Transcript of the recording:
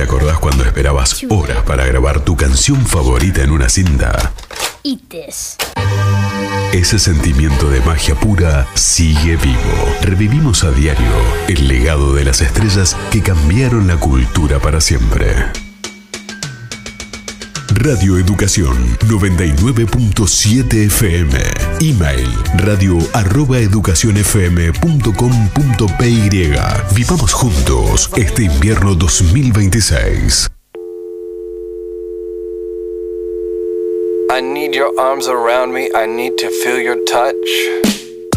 acordás cuando esperabas horas para grabar tu canción favorita en una cinta? Ites. Ese sentimiento de magia pura sigue vivo. Revivimos a diario el legado de las estrellas que cambiaron la cultura para siempre. Radio Educación 99.7 FM. Email radio@educacionfm.com.py. Vivamos juntos este invierno 2026. I need your arms around me. I need to feel your touch.